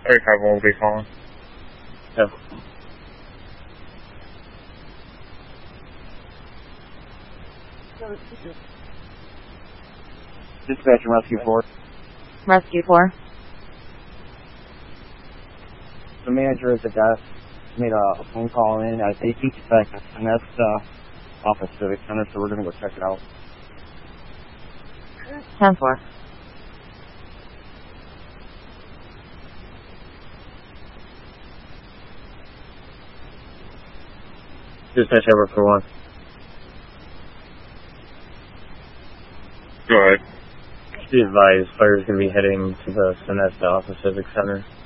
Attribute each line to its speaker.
Speaker 1: 35 will be calling.
Speaker 2: Yep.
Speaker 3: Dispatcher, Rescue 4.
Speaker 4: Rescue 4.
Speaker 3: The manager at the desk made a phone call in. They think it's like a Sonesta off of Civic Center, so we're going to go check it out.
Speaker 4: 10-4.
Speaker 2: Dispatch over for 1.
Speaker 1: Go ahead.
Speaker 2: Be advised, fire is going to be heading to the Sonesta off of Civic Center.